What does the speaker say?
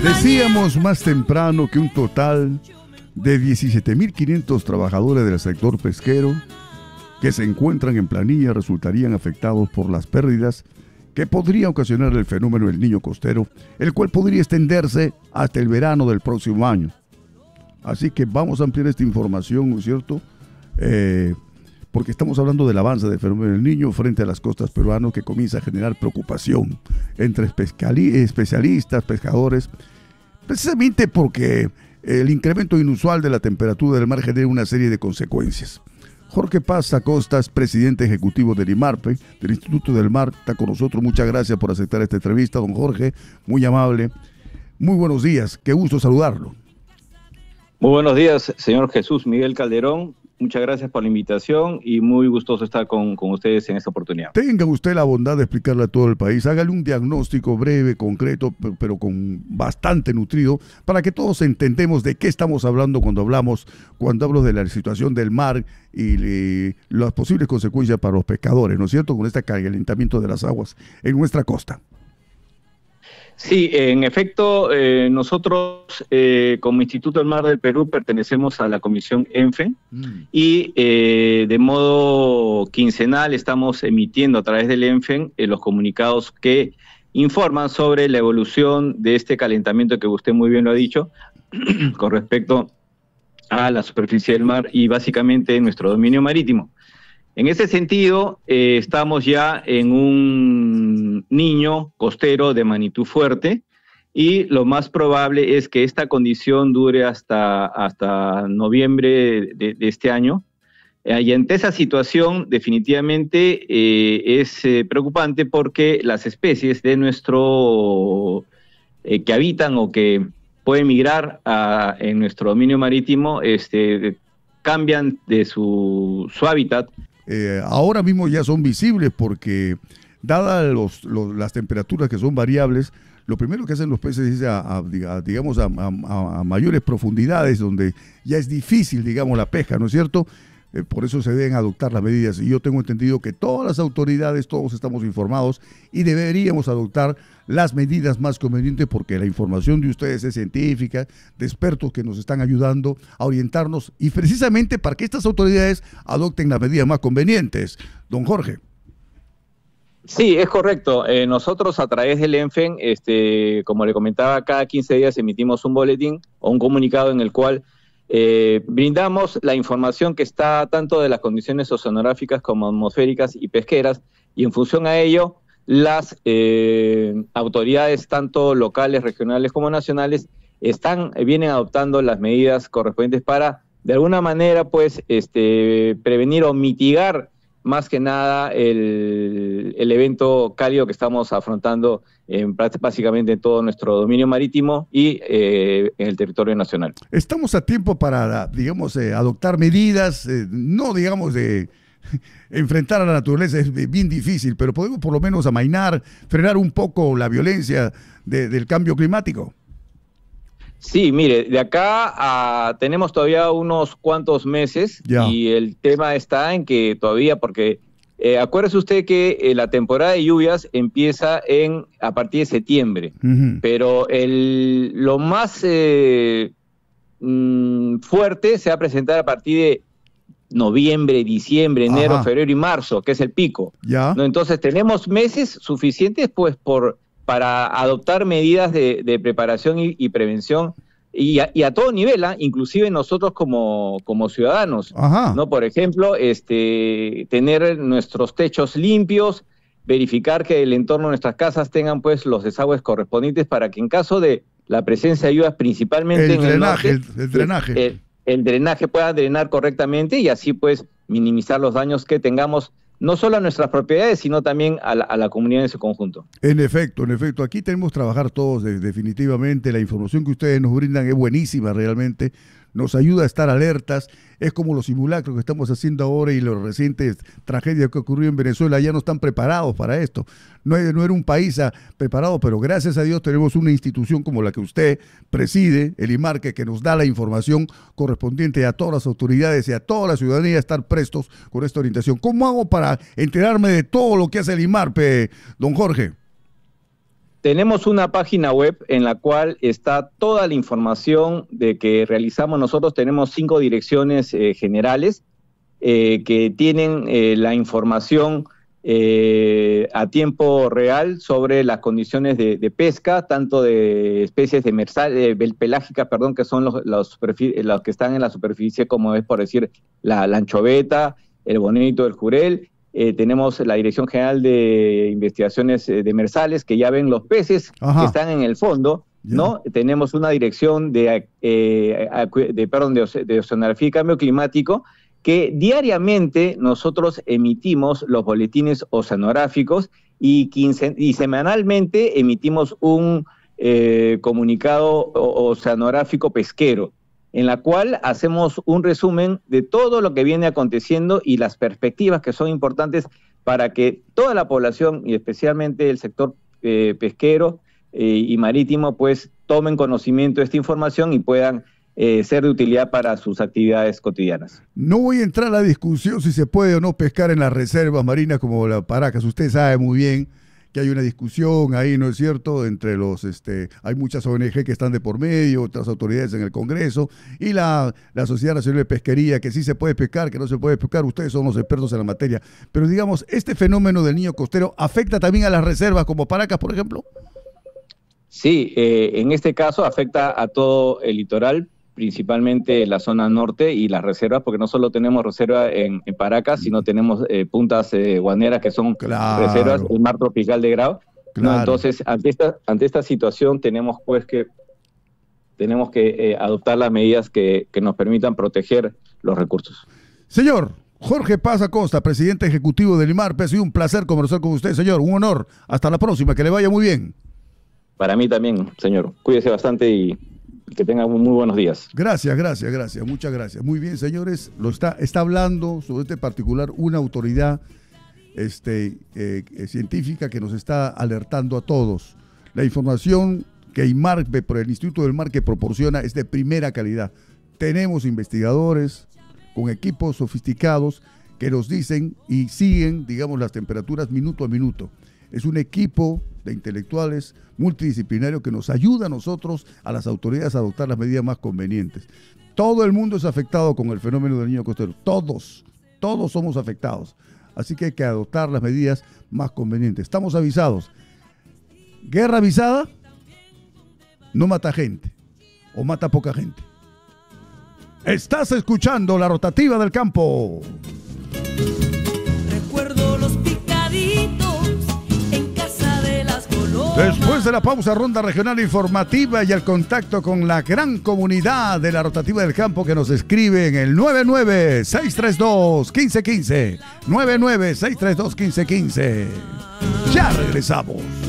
Decíamos más temprano que un total de 17.500 trabajadores del sector pesquero que se encuentran en planilla resultarían afectados por las pérdidas que podría ocasionar el fenómeno del niño costero, el cual podría extenderse hasta el verano del próximo año. Así que vamos a ampliar esta información, ¿no es cierto? Porque estamos hablando del avance del fenómeno del niño frente a las costas peruanas, que comienza a generar preocupación entre especialistas, pescadores, precisamente porque el incremento inusual de la temperatura del mar genera una serie de consecuencias. Jorge Paz Acostas, presidente ejecutivo del IMARPE, del Instituto del Mar, está con nosotros. Muchas gracias por aceptar esta entrevista, don Jorge, muy amable. Muy buenos días, qué gusto saludarlo. Muy buenos días, señor Jesús Miguel Calderón. Muchas gracias por la invitación y muy gustoso estar con ustedes en esta oportunidad. Tenga usted la bondad de explicarle a todo el país, hágale un diagnóstico breve, concreto, pero con bastante nutrido, para que todos entendamos de qué estamos hablando cuando hablo de la situación del mar y las posibles consecuencias para los pescadores, ¿no es cierto?, con este calentamiento de las aguas en nuestra costa. Sí, en efecto, nosotros como Instituto del Mar del Perú pertenecemos a la Comisión ENFEN y de modo quincenal estamos emitiendo a través del ENFEN los comunicados que informan sobre la evolución de este calentamiento que usted muy bien lo ha dicho con respecto a la superficie del mar y básicamente nuestro dominio marítimo. En ese sentido, estamos ya en un niño costero de magnitud fuerte y lo más probable es que esta condición dure hasta noviembre de este año. Y ante esa situación, definitivamente es preocupante porque las especies de que habitan o que pueden migrar en nuestro dominio marítimo cambian de su hábitat. Ahora mismo ya son visibles porque, dadas las temperaturas que son variables, lo primero que hacen los peces es digamos a mayores profundidades donde ya es difícil, digamos, la pesca, ¿no es cierto? Por eso se deben adoptar las medidas. Y yo tengo entendido que todas las autoridades, todos estamos informados y deberíamos adoptar las medidas más convenientes porque la información de ustedes es científica, de expertos que nos están ayudando a orientarnos y precisamente para que estas autoridades adopten las medidas más convenientes. Don Jorge. Sí, es correcto. Nosotros a través del ENFEN, como le comentaba, cada 15 días emitimos un boletín o un comunicado en el cual brindamos la información que está tanto de las condiciones oceanográficas como atmosféricas y pesqueras, y en función a ello las autoridades tanto locales, regionales como nacionales vienen adoptando las medidas correspondientes para de alguna manera pues prevenir o mitigar más que nada el evento cálido que estamos afrontando básicamente en todo nuestro dominio marítimo y en el territorio nacional. Estamos a tiempo para, digamos, adoptar medidas, no digamos de enfrentar a la naturaleza, es bien difícil, pero podemos por lo menos amainar, frenar un poco la violencia del cambio climático. Sí, mire, de acá tenemos todavía unos cuantos meses y el tema está en que todavía, porque acuérdese usted que la temporada de lluvias empieza a partir de septiembre, pero lo más fuerte se va a presentar a partir de noviembre, diciembre, enero, febrero y marzo, que es el pico. ¿No? Entonces tenemos meses suficientes pues para adoptar medidas de preparación y prevención y a todo nivel, inclusive nosotros como ciudadanos, ¿no? Por ejemplo, tener nuestros techos limpios, verificar que el entorno de nuestras casas tengan pues los desagües correspondientes para que en caso de la presencia de lluvias, principalmente el drenaje pueda drenar correctamente y así pues minimizar los daños que tengamos no solo a nuestras propiedades, sino también a la comunidad en su conjunto. En efecto, aquí tenemos que trabajar todos definitivamente. La información que ustedes nos brindan es buenísima realmente, nos ayuda a estar alertas. Es como los simulacros que estamos haciendo ahora y las recientes tragedias que ocurrieron en Venezuela, ya no están preparados para esto. No era un país preparado, pero gracias a Dios tenemos una institución como la que usted preside, el IMARPE, que nos da la información correspondiente a todas las autoridades y a toda la ciudadanía a estar prestos con esta orientación. ¿Cómo hago para enterarme de todo lo que hace el IMARPE, don Jorge? Tenemos una página web en la cual está toda la información de que realizamos. Nosotros tenemos 5 direcciones generales que tienen la información a tiempo real sobre las condiciones de pesca, tanto de especies pelágicas, que son los que están en la superficie, como es por decir la anchoveta, el bonito, el jurel. Tenemos la Dirección General de Investigaciones Demersales, que ya ven los peces que están en el fondo, ¿no? Tenemos una dirección de oceanografía y cambio climático, que diariamente nosotros emitimos los boletines oceanográficos y semanalmente emitimos un comunicado oceanográfico pesquero, en la cual hacemos un resumen de todo lo que viene aconteciendo y las perspectivas que son importantes para que toda la población, y especialmente el sector pesquero y marítimo, pues tomen conocimiento de esta información y puedan ser de utilidad para sus actividades cotidianas. No voy a entrar a la discusión si se puede o no pescar en las reservas marinas como la Paracas. Usted sabe muy bien que hay una discusión ahí, ¿no es cierto?, entre hay muchas ONG que están de por medio, otras autoridades en el Congreso, y la Sociedad Nacional de Pesquería, que sí se puede pescar, que no se puede pescar. Ustedes son los expertos en la materia. Pero digamos, ¿este fenómeno del niño costero afecta también a las reservas como Paracas, por ejemplo? Sí, en este caso afecta a todo el litoral, principalmente la zona norte y las reservas, porque no solo tenemos reserva en Paracas, sino tenemos puntas guaneras que son reservas, el mar tropical de Grao. ¿No? Entonces, ante esta situación tenemos que adoptar las medidas que nos permitan proteger los recursos. Señor Jorge Paz Acosta, presidente ejecutivo del IMARPE, ha sido un placer conversar con usted, señor, un honor. Hasta la próxima, que le vaya muy bien. Para mí también, señor. Cuídese bastante y que tengan muy buenos días. Gracias, muchas gracias. Muy bien, señores, está hablando sobre este particular una autoridad científica que nos está alertando a todos. La información que IMARPE, por el Instituto del Mar, que proporciona es de primera calidad. Tenemos investigadores con equipos sofisticados que nos dicen y siguen, digamos, las temperaturas minuto a minuto. Es un equipo de intelectuales multidisciplinario que nos ayuda a nosotros, a las autoridades, a adoptar las medidas más convenientes. Todo el mundo es afectado con el fenómeno del niño costero. Todos somos afectados. Así que hay que adoptar las medidas más convenientes. Estamos avisados. Guerra avisada no mata gente o mata poca gente. Estás escuchando La Rotativa del Campo. Recuerdo los picaditos. Después de la pausa, ronda regional informativa y el contacto con la gran comunidad de La Rotativa del Campo que nos escribe en el 99632-1515. 99632-1515. Ya regresamos.